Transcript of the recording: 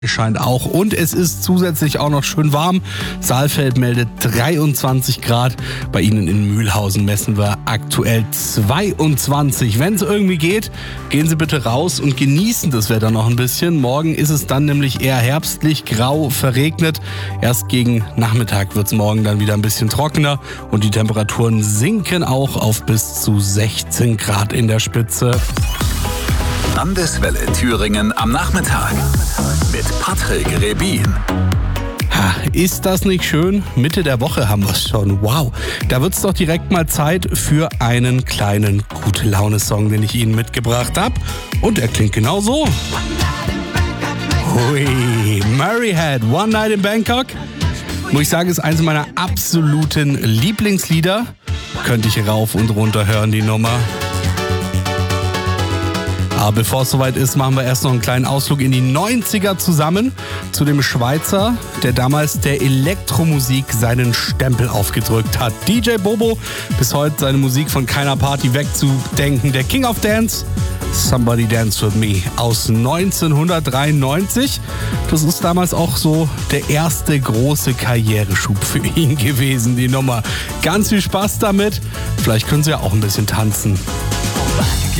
Scheint auch. Und es ist zusätzlich auch noch schön warm. Saalfeld meldet 23 Grad. Bei Ihnen in Mühlhausen messen wir aktuell 22. Wenn es irgendwie geht, gehen Sie bitte raus und genießen das Wetter noch ein bisschen. Morgen ist es dann nämlich eher herbstlich, grau, verregnet. Erst gegen Nachmittag wird es morgen dann wieder ein bisschen trockener. Und die Temperaturen sinken auch auf bis zu 16 Grad in der Spitze. Landeswelle Thüringen am Nachmittag mit Patrick Rebin. Ist das nicht schön? Mitte der Woche haben wir es schon. Wow, da wird es doch direkt mal Zeit für einen kleinen Gute-Laune-Song, den ich Ihnen mitgebracht habe. Und er klingt genau so. Hui, Murrayhead, One Night in Bangkok. Muss ich sagen, ist eines meiner absoluten Lieblingslieder. Könnte ich rauf und runter hören, die Nummer. Aber bevor es soweit ist, machen wir erst noch einen kleinen Ausflug in die 90er zusammen zu dem Schweizer, der damals der Elektromusik seinen Stempel aufgedrückt hat. DJ Bobo, bis heute seine Musik von keiner Party wegzudenken. Der King of Dance, Somebody Dance With Me aus 1993. Das ist damals auch so der erste große Karriereschub für ihn gewesen, die Nummer. Ganz viel Spaß damit. Vielleicht können Sie ja auch ein bisschen tanzen.